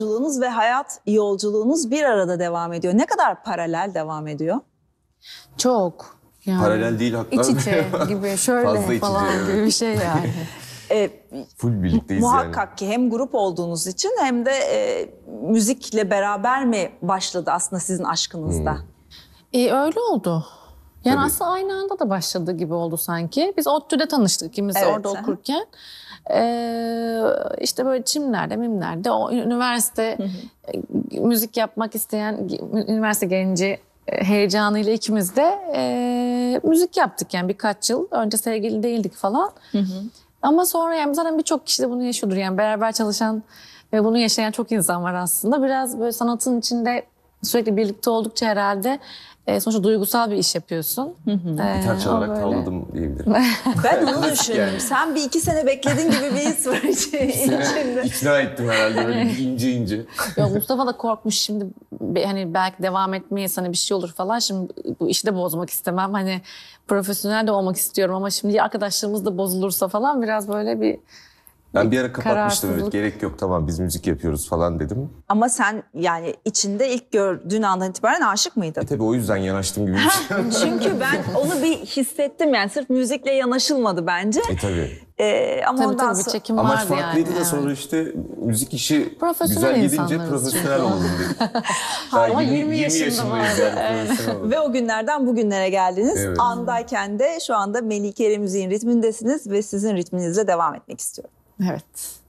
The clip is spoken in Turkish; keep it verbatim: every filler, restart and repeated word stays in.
Yolculuğunuz ve hayat yolculuğunuz bir arada devam ediyor. Ne kadar paralel devam ediyor? Çok. Yani Paralel değil hatta. İç içe gibi şöyle Fazla iç içe, falan evet. gibi bir şey yani. E, Full birlikteyiz muhakkak yani. ki hem grup olduğunuz için hem de e, müzikle beraber mi başladı aslında sizin aşkınızda? Hmm. E, öyle oldu. Yani Tabii. aslında aynı anda da başladı gibi oldu sanki. Biz ODTÜ'de tanıştık ikimiz Evet, orada aha. okurken. Ee, işte böyle çimlerde, mimlerde o üniversite e, müzik yapmak isteyen üniversite genci e, heyecanıyla ikimiz de e, müzik yaptık yani birkaç yıl. Önce sevgili değildik falan. Hı hı. Ama sonra yani zaten birçok kişi de bunu yaşıyordur. Yani beraber çalışan ve bunu yaşayan çok insan var aslında. Biraz böyle sanatın içinde sürekli birlikte oldukça herhalde e, sonuçta duygusal bir iş yapıyorsun. Hı hı. Gitar çalarak böyle. tavladım diyebilirim. Ben onu Klasik düşündüm. yani. Sen bir iki sene bekledin gibi bir his var içinde. İkna ettim herhalde böyle bir ince ince. Yok, Mustafa da korkmuş şimdi be- hani belki devam etmeyiz hani bir şey olur falan. Şimdi bu işi de bozmak istemem. Hani profesyonel de olmak istiyorum ama şimdi arkadaşlarımız da bozulursa falan biraz böyle bir Ben bir ara kapatmıştım, evet, kararsızlık. gerek yok, tamam biz müzik yapıyoruz falan dedim. Ama sen yani içinde ilk gördüğün andan itibaren aşık mıydın? E tabii o yüzden yanaştım gibi bir şey. Çünkü ben onu bir hissettim yani sırf müzikle yanaşılmadı bence. E tabii. Ee, ama Tabii ondan tabii bir sonra... çekim Amaç vardı farklıydı yani. da sonra evet. işte müzik işi Profesyonel güzel gidince insanlarız profesyonel çünkü. oldum dedim. Daha Ama yirmi, yirmi yirmi yaşında yaşındayız vardı, yani, profesyonel oldum. Ve o günlerden bugünlere geldiniz. Evet. Andayken de şu anda Melike ile müziğin ritmindesiniz ve sizin ritminizle devam etmek istiyorum. Evet.